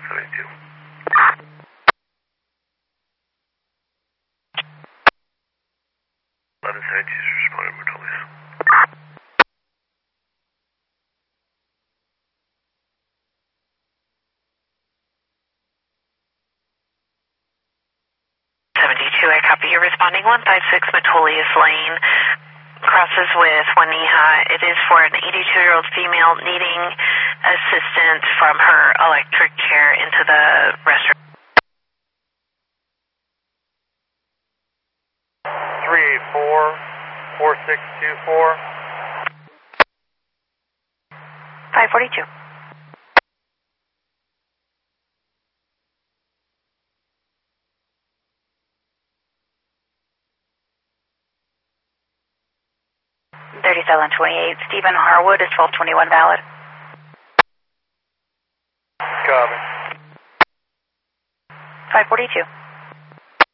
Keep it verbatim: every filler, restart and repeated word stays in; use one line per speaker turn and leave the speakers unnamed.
seventy-two. eleven seventy-two is responding to Metolius.
seventy-two, I copy you responding. one five six Metolius Lane. Crosses with Juanija. It is for an eighty-two-year-old female needing assistance from her electric chair into the restroom.
three eight four, four six two four.
five forty-two. thirty-seven twenty-eight, Stephen Harwood is twelve twenty-one valid.
Copy.
five forty-two.